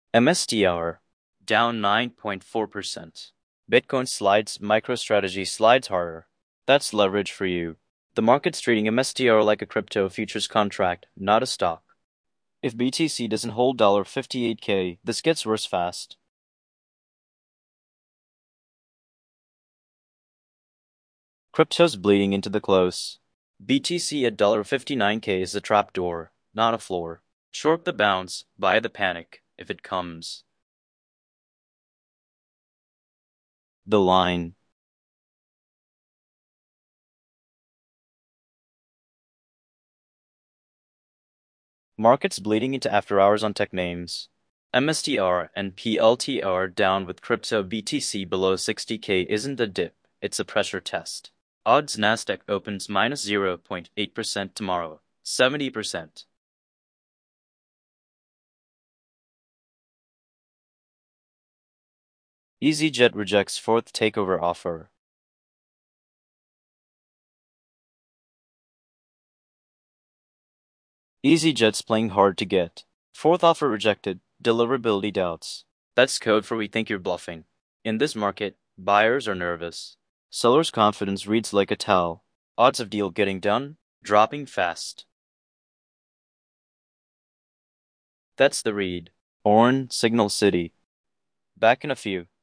MSTR down 9.4%. Bitcoin slides, MicroStrategy slides harder. That's leverage for you. The market's treating MSTR like a crypto futures contract, not a stock. If BTC doesn't hold $58K, this gets worse fast. Crypto's bleeding into the close. BTC at $59K is a trapdoor, not a floor. Short the bounce, buy the panic, if it comes. The line. Markets bleeding into after hours on tech names. MSTR and PLTR down with crypto BTC below 60K isn't a dip, it's a pressure test. Odds Nasdaq opens minus 0.8% tomorrow, 70%. EasyJet rejects fourth takeover offer. EasyJet's playing hard to get. Fourth offer rejected, deliverability doubts. That's code for we think you're bluffing. In this market, buyers are nervous. Sellers' confidence reads like a towel. Odds of deal getting done, dropping fast. That's the read. Signal City. Back in a few.